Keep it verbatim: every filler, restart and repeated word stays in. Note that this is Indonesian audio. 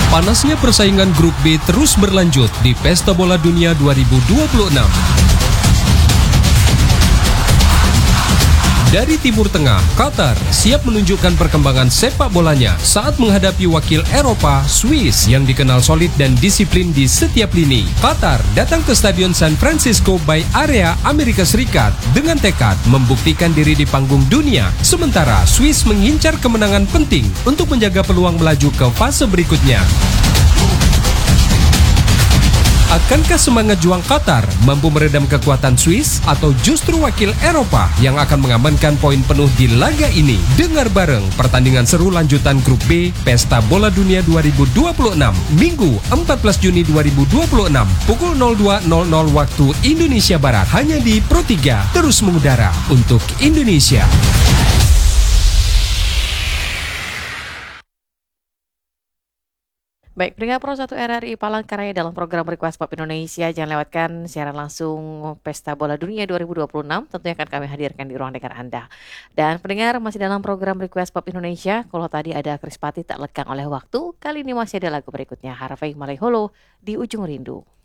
Panasnya persaingan Grup B terus berlanjut di Pesta Bola Dunia dua ribu dua puluh enam. Dari Timur Tengah, Qatar siap menunjukkan perkembangan sepak bolanya saat menghadapi wakil Eropa, Swiss, yang dikenal solid dan disiplin di setiap lini. Qatar datang ke Stadion San Francisco Bay Area, Amerika Serikat dengan tekad membuktikan diri di panggung dunia, sementara Swiss mengincar kemenangan penting untuk menjaga peluang melaju ke fase berikutnya. Akankah semangat juang Qatar mampu meredam kekuatan Swiss atau justru wakil Eropa yang akan mengamankan poin penuh di laga ini? Dengar bareng pertandingan seru lanjutan Grup B Pesta Bola Dunia dua ribu dua puluh enam Minggu empat belas Juni dua ribu dua puluh enam pukul nol dua nol nol waktu Indonesia Barat hanya di Pro tiga, terus mengudara untuk Indonesia. Baik, pendengar Pro satu R R I Palangkaraya dalam program Request Pop Indonesia, jangan lewatkan siaran langsung Pesta Bola Dunia dua ribu dua puluh enam, tentunya akan kami hadirkan di ruang dengar Anda. Dan pendengar masih dalam program Request Pop Indonesia, kalau tadi ada Krispati tak lekang oleh waktu, kali ini masih ada lagu berikutnya, Harvey Malaiholo, Di Ujung Rindu.